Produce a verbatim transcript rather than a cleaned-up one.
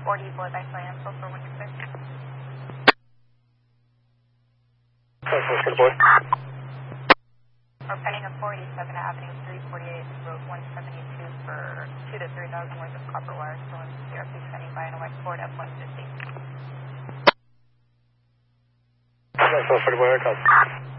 forty board by flight info for one six. For the board. We're pending a four eighty-seven Avenue three forty-eight, road one seventy-two for two to three thousand worth of copper wire, still in C R P sending by an white Ford F one fifty. For the board, call.